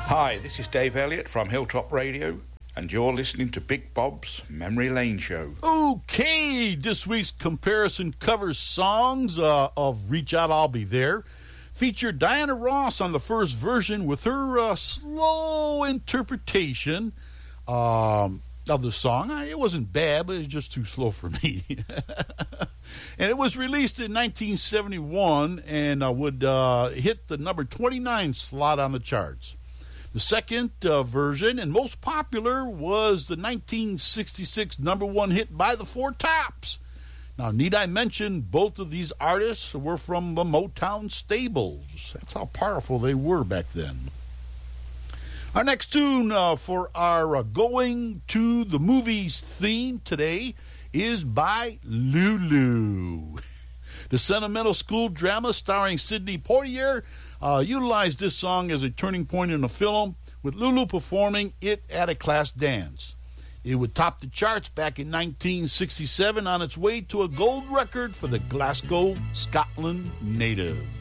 Hi, this is Dave Elliott from Hilltop Radio, and you're listening to Big Bob's Memory Lane Show. Okay, this week's comparison covers songs of Reach Out, I'll Be There. Featured Diana Ross on the first version with her slow interpretation of the song. It wasn't bad, but it was just too slow for me. And it was released in 1971 and would hit the number 29 slot on the charts. The second version, and most popular, was the 1966 number one hit by the Four Tops. Now, need I mention, both of these artists were from the Motown stables. That's how powerful they were back then. Our next tune for our Going to the Movies theme today is by Lulu. The sentimental school drama starring Sidney Poitier utilized this song as a turning point in the film, with Lulu performing it at a class dance. It would top the charts back in 1967 on its way to a gold record for the Glasgow, Scotland native.